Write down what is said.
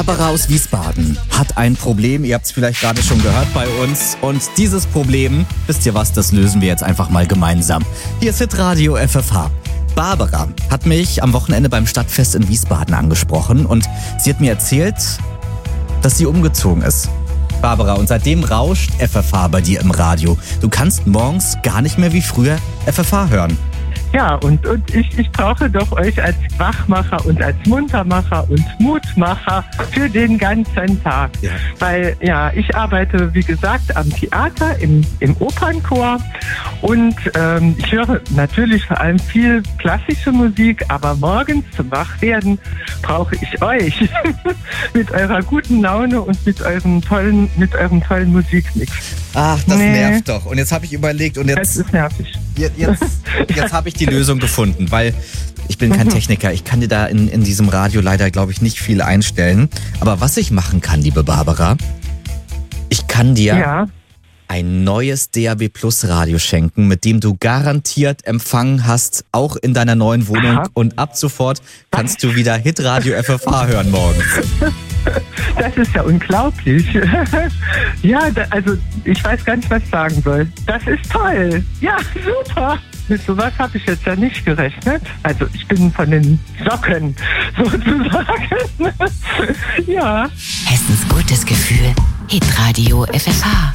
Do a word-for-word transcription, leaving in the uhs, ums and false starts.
Barbara aus Wiesbaden hat ein Problem, ihr habt es vielleicht gerade schon gehört bei uns. Und dieses Problem, wisst ihr was, das lösen wir jetzt einfach mal gemeinsam. Hier ist Hitradio F F H. Barbara hat mich am Wochenende beim Stadtfest in Wiesbaden angesprochen und sie hat mir erzählt, dass sie umgezogen ist. Barbara, und seitdem rauscht F F H bei dir im Radio. Du kannst morgens gar nicht mehr wie früher F F H hören. Ja, und, und ich, ich brauche doch euch als Wachmacher und als Muntermacher und Mutmacher für den ganzen Tag. Ja. Weil, ja, ich arbeite, wie gesagt, am Theater, im, im Opernchor und ähm, ich höre natürlich vor allem viel klassische Musik, aber morgens zum Wachwerden brauche ich euch mit eurer guten Laune und mit eurem tollen, mit eurem tollen Musikmix. Ach, das Nee. nervt doch. Und jetzt habe ich überlegt und Das jetzt, ist nervig. jetzt, jetzt, jetzt habe ich die Lösung gefunden, weil ich bin kein Techniker. Ich kann dir da in, in diesem Radio leider, glaube ich, nicht viel einstellen. Aber was ich machen kann, liebe Barbara, ich kann dir Ja. ein neues D A B Plus Radio schenken, mit dem du garantiert Empfang hast, auch in deiner neuen Wohnung. Aha. Und ab sofort kannst du wieder Hitradio F F H hören morgens. Das ist ja unglaublich. Ja, da, also ich weiß gar nicht, was ich sagen soll. Das ist toll. Ja, super. Mit sowas habe ich jetzt ja nicht gerechnet. Also ich bin von den Socken sozusagen. Ja. Hessens gutes Gefühl. Hitradio F F H.